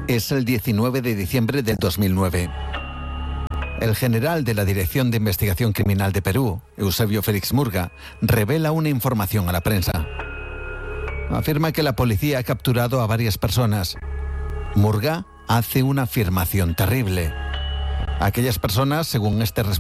Es el 19 de diciembre del 2009. El general de la Dirección de Investigación Criminal de Perú, Eusebio Félix Murga, revela una información a la prensa. Afirma que la policía ha capturado a varias personas. Murga hace una afirmación terrible. Aquellas personas, según este